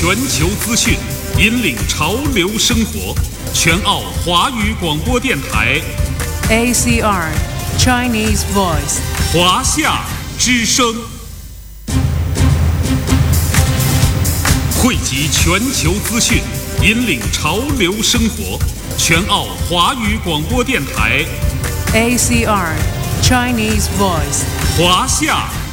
全球资讯，引领潮流生活。全澳华语广播电台 ACR Chinese Voice 华夏之声，汇集全球资讯，引领潮流生活。全澳华语广播电台 ACR Chinese Voice 华夏